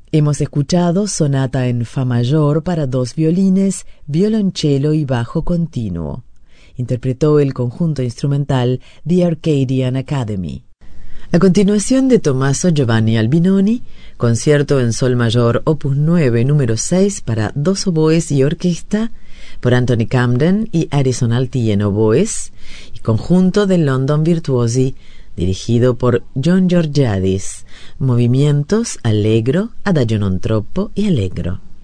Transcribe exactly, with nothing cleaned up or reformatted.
Hemos escuchado Sonata en Fa mayor para dos violines, violonchelo y bajo continuo. Interpretó el conjunto instrumental The Arcadian Academy. A continuación, de Tommaso Giovanni Albinoni, concierto en sol mayor opus nueve número seis para dos oboes y orquesta por Anthony Camden y Addison Alti en oboes, y conjunto del London Virtuosi dirigido por John Georgiadis. Movimientos allegro, adagio non troppo y allegro.